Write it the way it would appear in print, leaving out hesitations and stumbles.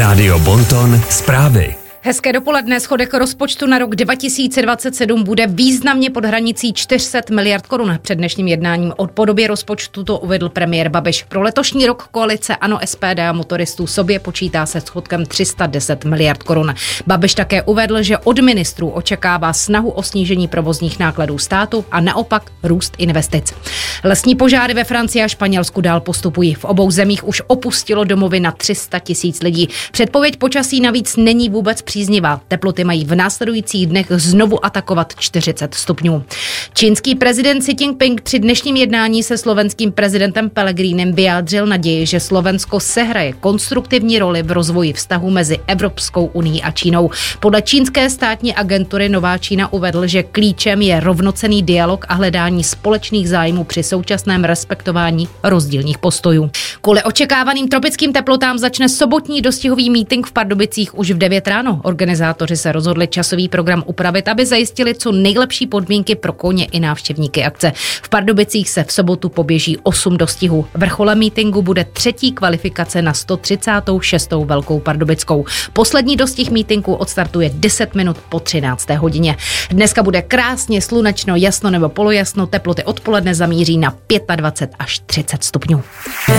Rádio Bonton zprávy. Hezké dopoledne. Schodek rozpočtu na rok 2027 bude významně pod hranicí 400 miliard korun. Před dnešním jednáním o podobě rozpočtu to uvedl premiér Babiš. Pro letošní rok koalice ANO, SPD a motoristů sobě počítá se schodkem 310 miliard korun. Babiš také uvedl, že od ministrů očekává snahu o snížení provozních nákladů státu a naopak růst investic. Lesní požáry ve Francii a Španělsku dál postupují. V obou zemích už opustilo domovy na 300 000 lidí. Předpověď počasí navíc není vůbec příznivá. Teploty mají v následujících dnech znovu atakovat 40 stupňů. Čínský prezident Xi Jinping při dnešním jednání se slovenským prezidentem Pellegrinem vyjádřil naději, že Slovensko sehraje konstruktivní roli v rozvoji vztahu mezi Evropskou unií a Čínou. Podle čínské státní agentury Nová Čína uvedl, že klíčem je rovnocenný dialog a hledání společných zájmů při současném respektování rozdílných postojů. Kvůli očekávaným tropickým teplotám začne sobotní dostihový mítink v Pardubicích už v 9 ráno. Organizátoři se rozhodli časový program upravit, aby zajistili co nejlepší podmínky pro koně i návštěvníky akce. V Pardubicích se v sobotu poběží 8 dostihů. Vrcholem mítinku bude třetí kvalifikace na 136. Velkou Pardubickou. Poslední dostih mítinku odstartuje 10 minut po 13. hodině. Dneska bude krásně slunečno, jasno nebo polojasno, teploty odpoledne zamíří na 25 až 30 stupňů.